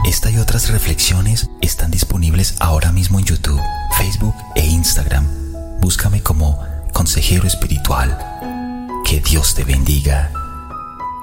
Esta y otras reflexiones están disponibles ahora mismo en YouTube, Facebook e Instagram. Búscame como Consejero Espiritual. Que Dios te bendiga.